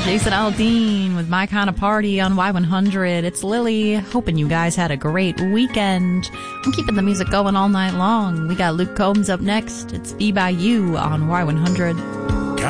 Jason Aldean with My Kind of Party on Y100. It's Lily. Hoping you guys had a great weekend. I'm keeping the music going all night long. We got Luke Combs up next. It's Be By You on Y100.